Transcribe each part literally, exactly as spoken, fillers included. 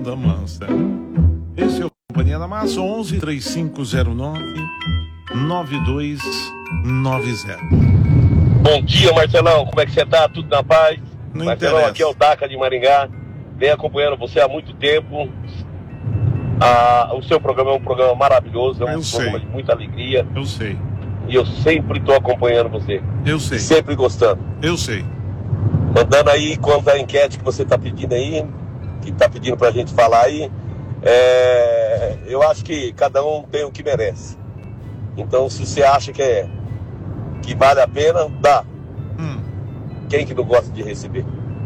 da Mansa. Esse é o Companhia da Massa, onze, três cinco zero nove, nove dois nove zero. Bom dia, Marcelão, como é que você tá? Tudo na paz? Não Marcelão, interessa. aqui é o Daca de Maringá, venho acompanhando você há muito tempo. Ah, o seu programa é um programa maravilhoso, é um Eu sei. programa de muita alegria. Eu sei, E eu sempre tô acompanhando você, eu sei, sempre gostando. eu sei. Mandando aí quanto à enquete que você tá pedindo aí, que tá pedindo pra gente falar aí, é, eu acho que cada um tem o que merece. Então, se você acha que, é, que vale a pena, dá. Hum, Quem que não gosta de receber?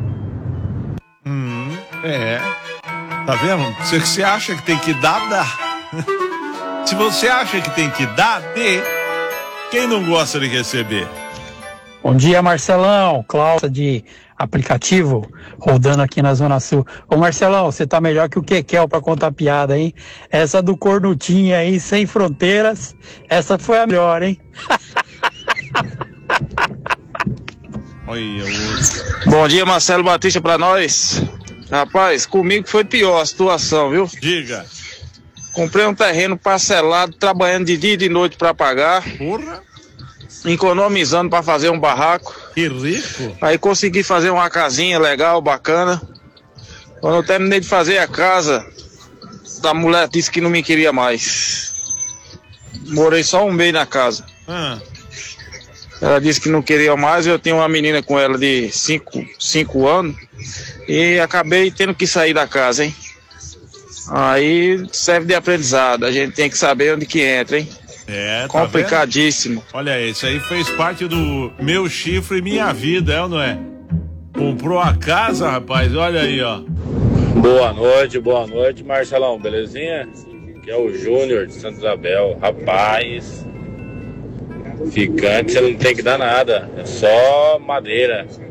hum, é. Tá vendo? Se você acha que tem que dar, dá. Se você acha que tem que dar, dê. Quem não gosta de receber? Bom dia, Marcelão. Cláudia de aplicativo, rodando aqui na Zona Sul. Ô, Marcelão, você tá melhor que o Kekel pra contar piada, hein? Essa do Cornutinha aí, sem fronteiras, essa foi a melhor, hein? Olha o outro. Bom dia, Marcelo Batista, pra nós. Rapaz, comigo foi pior a situação, viu? Diga. Comprei um terreno parcelado, trabalhando de dia e de noite pra pagar, Porra, economizando pra fazer um barraco. que rico. Aí consegui fazer uma casinha legal, bacana. Quando eu terminei de fazer a casa, a mulher disse que não me queria mais. Morei só um mês na casa. Ah, Ela disse que não queria mais, eu tinha uma menina com ela de cinco anos e acabei tendo que sair da casa, hein? Aí serve de aprendizado, a gente tem que saber onde que entra, hein? é, tá Complicadíssimo. vendo? Olha, isso aí fez parte do meu chifre e minha vida, é ou não é? Comprou a casa, rapaz, olha aí, ó. Boa noite, boa noite, Marcelão, belezinha? Aqui é o Júnior de Santa Isabel. Rapaz, ficante você não tem que dar nada, é só madeira.